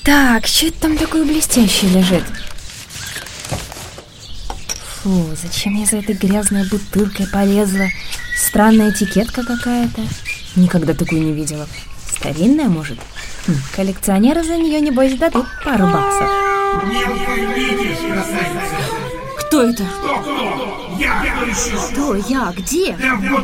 Так, что это там такое блестящее лежит? Фу, зачем я за этой грязной бутылкой полезла? Странная этикетка какая-то. Никогда такую не видела. Старинная, может? Коллекционеры за нее, небось, дадут пару баксов. Кто это? Кто? Я? Где?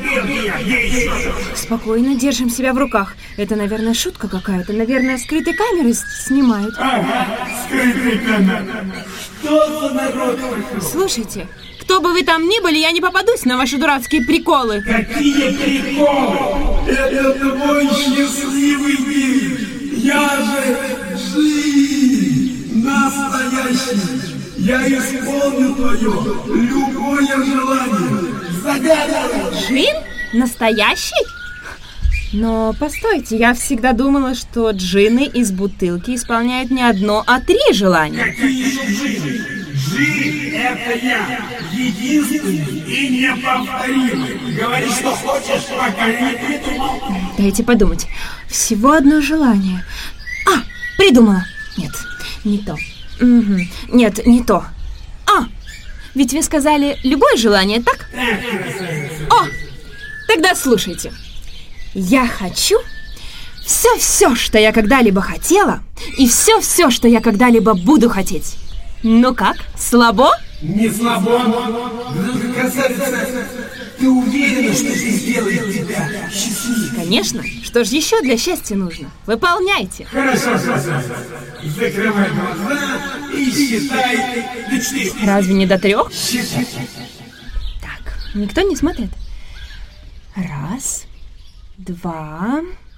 Спокойно, держим себя в руках. Это, наверное, шутка какая-то. Наверное, скрытой камерой снимают. Скрытой камерой. Что за народ? Слушайте, кто бы вы там ни были, я не попадусь на ваши дурацкие приколы. Какие приколы? Это твой счастливый день. Я же Джин, настоящий. Я исполню твое любое желание. Загадывай. Джин? Настоящий? Но постойте, я всегда думала, что джинны из бутылки исполняют не одно, а 3 желания. Какие джинны? Джин — это я, единственный и неповторимый. Говори, что хочешь, пока не придумал. Дайте подумать. Всего одно желание. Придумала. Нет, не то. Нет, не то. Ведь вы сказали любое желание, так? Тогда слушайте. Я хочу все, что я когда-либо хотела, и все, что я когда-либо буду хотеть. Ну как, слабо? Не слабо. Красавица, ты уверена, что это сделает тебя счастливой? Конечно. Что ж еще для счастья нужно? Выполняйте. Хорошо. Закрывай глаза и считай до 4. Разве не до 3? Считай. Так, никто не смотрит. 1, 2...